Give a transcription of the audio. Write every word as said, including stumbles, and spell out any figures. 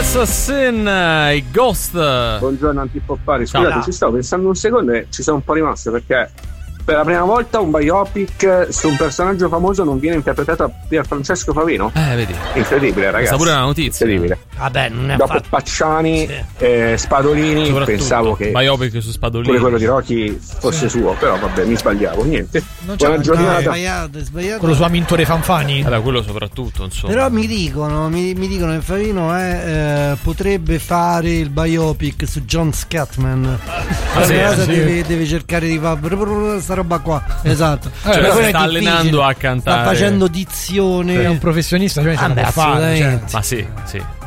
Assassin, i Ghost. Buongiorno antipoppari, scusate, Ciao. ci stavo pensando un secondo e ci sono un po' rimasto perché per la prima volta un biopic su un personaggio famoso non viene interpretato da Pier Francesco Favino. Eh, vedi. Incredibile, ragazzi. Questa pure è una notizia. Incredibile. Vabbè, non è Dopo fatto. Pacciani, Sì. eh, Spadolini, Soprattutto, pensavo che biopic su Spadolini. pure quello di Rocky fosse suo, però vabbè, mi sbagliavo, niente. Non c'è Buona mancato. È giornata. sbagliato, è sbagliato. Quello su Amintore Fanfani. Vabbè, quello soprattutto, insomma. Però mi dicono, mi, mi dicono che Favino è, eh, potrebbe fare il biopic su John Scatman. Ah, sì, cosa sì. deve, deve cercare di fare questa roba qua. Esatto. Eh, Cioè, Però si quello è sta difficile. allenando a cantare. Sta facendo dizione. È un professionista, cioè ce la Vabbè, può fare, assolutamente. certo. Ma sì, sì.